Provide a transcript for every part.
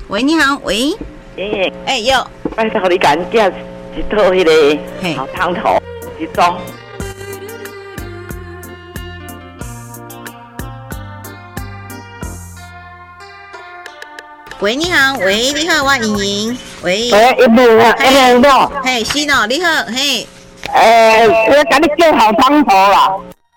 喂，你好，喂，有， 拜托你赶紧一套迄个好汤头一种。 喂，你好，喂，你好，我莹莹，喂， 一部啊，一部， 嘿，是喏，你好，嘿， 我赶紧叫好汤头啦。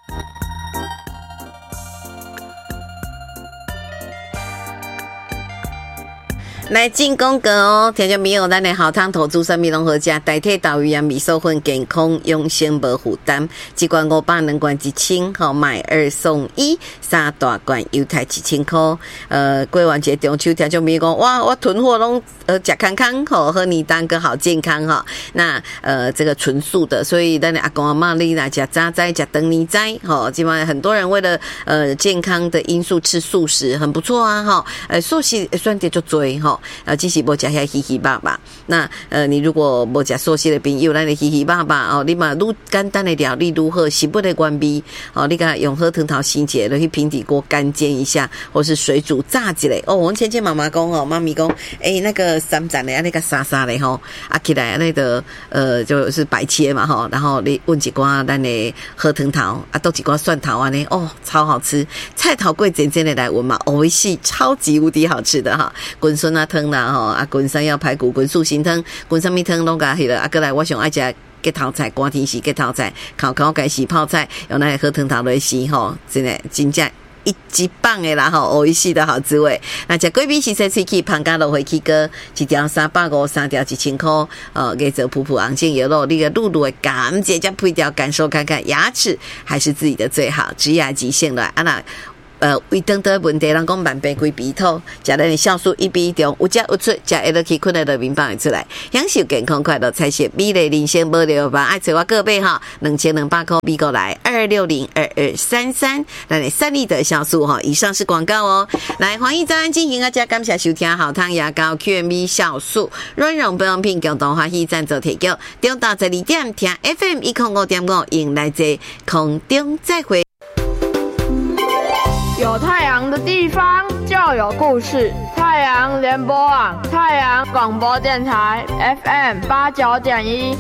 来进广告哦，听众朋友，咱的好汤头猪生米拢好食，代替豆鱼啊米寿粉健康养生无负担，一罐500，两罐1000，好买2送1，3大罐犹太7000块。过完节中秋，听众朋友讲，哇，我囤货拢吃康康，好喝你当个好健康哈。那这个纯素的，所以咱的阿公阿嬷你来吃早斋，吃灯泥斋，好，基本上很多人为了健康的因素吃素食，很不错啊哈。素食选择就多哈。只是无食遐稀稀巴巴。那你如果无食素食的朋友，咱的稀稀巴巴哦，你嘛愈简单的料理愈好，食物的原味哦，你甲用好汤头洗解，落去平底锅干煎一下，或是水煮炸一下。哦，我前天妈妈讲哦，妈咪讲，那个三斩的那个沙沙的吼，起来那个就是白切嘛吼，然后你问一寡咱的好汤头倒一寡蒜头呢，哦，超好吃，菜头粿煎煎的来闻嘛，美味しい，超级无敌好吃的哈，滚笋啊汤啦吼，滚山药排骨，滚素心汤，滚什么汤拢甲迄个过来，我上爱食鸡头菜，寒天时鸡头菜，烤该洗泡菜，用那个好汤头来洗吼，真的真正一棒的啦吼，美味しい的好滋味。那食贵宾是说喙齿芳加落回去个一条350，三条1000块，给做普昂健油肉，你个露露的感觉加配条感受看看，牙齿还是自己的最好，植牙极限了啊那。胃肠的问题，人讲慢病归鼻头，食咱的酵素1比1中，有加有出，食会落去困在落面放会出来，享受健康快乐才是美丽人生无聊吧？爱找我各位哈，2200块比过来2602233，咱的3粒的酵素哈。以上是广告哦。来，欢迎早安进行啊！加感谢收听好汤牙膏 QMB 酵素软溶保养品共同欢喜赞助提供，中到12点听 FM 105.5，迎来这空中再会。 有太阳的地方就有故事。太阳联播网，太阳广播电台 FM 89.1。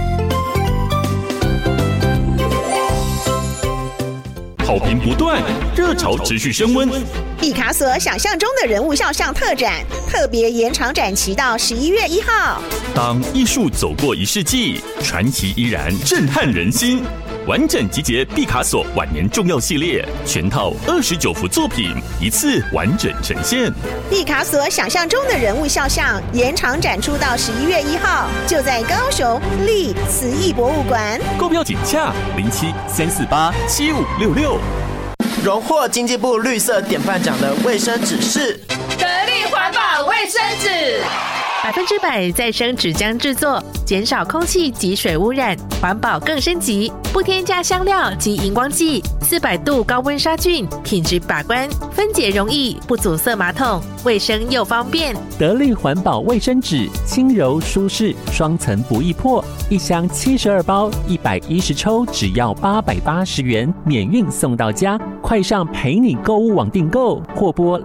好评不断，热潮持续升温。 毕卡索想象中的人物肖像特展，特别延长展期到11月1号。 当艺术走过1世纪，传奇依然震撼人心。完整集结毕卡索晚年重要系列，全套29幅作品，一次完整呈现。 毕卡索想象中的人物肖像延长展出到11月1号，就在高雄立慈艺博物馆。 购票请洽07-348-7566。 荣获经济部绿色典范奖的卫生纸是得力环保卫生纸 ，100%再生纸浆制作，减少空气及水污染，环保更升级，不添加香料及荧光剂，400度高温杀菌，品质把关，分解容易，不阻塞马桶，卫生又方便。 得力环保卫生纸，轻柔舒适，双层不易破，一箱72包，110抽，只要880元，免运送到家。快上陪你购物网订购，或拨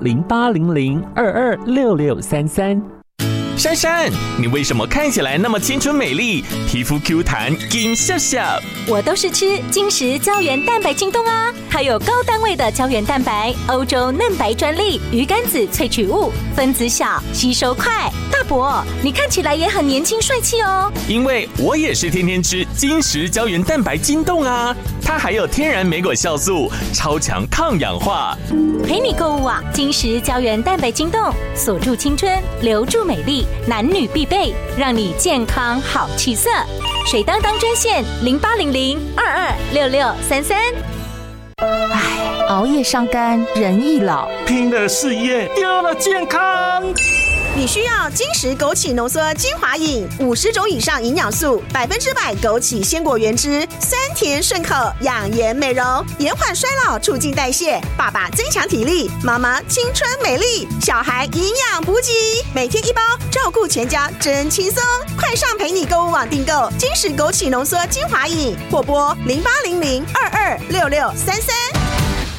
0800226633。 珊珊，你为什么看起来那么青春美丽，皮肤 Q 弹，金笑笑？ 我都是吃金石胶原蛋白晶冻啊，它有高单位的胶原蛋白，欧洲嫩白专利，鱼肝子萃取物，分子小，吸收快。大伯，你看起来也很年轻帅气哦。 因为我也是天天吃金石胶原蛋白晶冻啊，它还有天然莓果酵素，超强抗氧化。 陪你购物啊，金石胶原蛋白晶冻，锁住青春，留住美丽。男女必备，让你健康好气色。水当当专线0800226633。 唉，熬夜伤肝，人易老， 拼了事业，丢了健康。 你需要金石枸杞浓缩精华饮，50种以上营养素，100%枸杞鲜果原汁，酸甜顺口，养颜美容，延缓衰老，促进代谢。爸爸增强体力，妈妈青春美丽，小孩营养补给，每天1包，照顾全家真轻松。快上陪你购物网订购金石枸杞浓缩精华饮，或拨0800226633。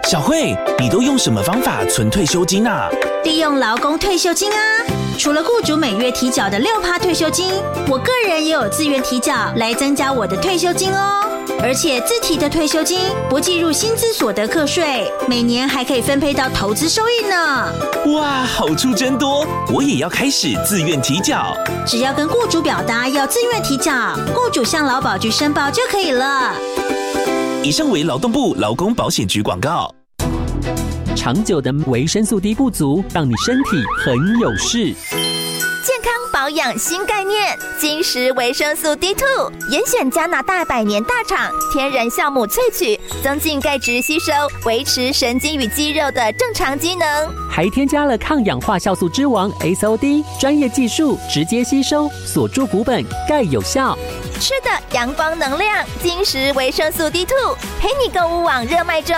小慧，你都用什么方法存退休金啊？ 利用劳工退休金啊！除了雇主每月提缴的6%退休金，我个人也有自愿提缴来增加我的退休金哦。而且自提的退休金不计入薪资所得课税，每年还可以分配到投资收益呢。 哇，好处真多！我也要开始自愿提缴。 只要跟雇主表达要自愿提缴，雇主向劳保局申报就可以了。 以上为劳动部劳工保险局广告。 长久的维生素 D 不足，让你身体很有事。 健康保养新概念，金石维生素 D2， 严选加拿大100年大厂天然酵母萃取，增进钙质吸收，维持神经与肌肉的正常机能。 还添加了抗氧化酵素之王 SOD， 专业技术直接吸收，锁住骨本，钙有效。 吃的阳光能量，金石维生素 D2， 陪你购物网热卖中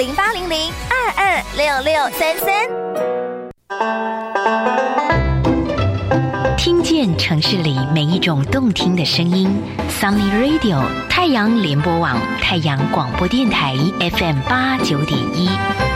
，0800-226633。 听见城市里每一种动听的声音 ，Sunny Radio 太阳联播网太阳广播电台 FM 89.1。